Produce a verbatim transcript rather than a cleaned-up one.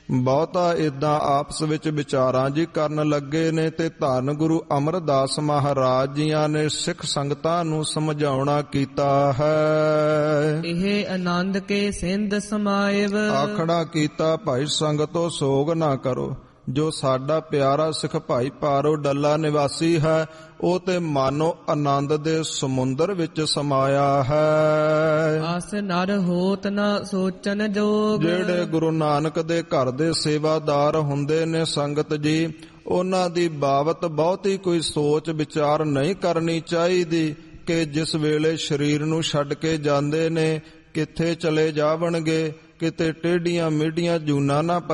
ਬਹੁਤਾ ਏਦਾਂ ਆਪਸ ਵਿੱਚ ਵਿਚਾਰਾਂ ਜੀ ਕਰਨ ਲੱਗੇ ਨੇ ਤੇ ਧੰਨ ਗੁਰੂ ਅਮਰਦਾਸ ਮਹਾਰਾਜ ਜੀਆਂ ਨੇ ਸਿੱਖ ਸੰਗਤਾਂ ਨੂੰ ਸਮਝਾਉਣਾ ਕੀਤਾ ਹੈ। ਇਹ ਆਨੰਦ ਕੇ ਸਿੰਧ ਸਮਾਇਵ, ਆਖੜਾ ਕੀਤਾ ਭਾਈ ਸੰਗਤੋ ਸੋਗ ਨਾ ਕਰੋ। ਜੋ ਸਾਡਾ ਪਿਆਰਾ ਸਿੱਖ ਭਾਈ ਪਾਰੋ ਡੱਲਾ ਨਿਵਾਸੀ ਹੈ ਉਹ ਤੇ ਮਾਨੋ ਆਨੰਦ ਦੇ ਸਮੁੰਦਰ ਵਿੱਚ ਸਮਾਇਆ ਹੈ। ਆਸ ਨਰ ਹੋਤ ਨਾ ਸੋਚਨ ਜੋਗ, ਜਿਹੜੇ ਗੁਰੂ ਨਾਨਕ ਦੇ ਘਰ ਦੇ ਸੇਵਾਦਾਰ ਹੁੰਦੇ ਨੇ ਸੰਗਤ ਜੀ, ਉਹਨਾਂ ਦੀ ਬਾਬਤ ਬਹੁਤੀ ਕੋਈ ਸੋਚ ਵਿਚਾਰ ਨਹੀਂ ਕਰਨੀ ਚਾਹੀਦੀ ਕਿ ਜਿਸ ਵੇਲੇ ਸਰੀਰ ਨੂੰ ਛੱਡ ਕੇ ਜਾਂਦੇ ਨੇ ਕਿੱਥੇ ਚਲੇ ਜਾਵਣਗੇ, ਕਿਤੇ ਟੇਢੀਆਂ ਮੇਢੀਆਂ ਜੂਨਾਂ ਨਾ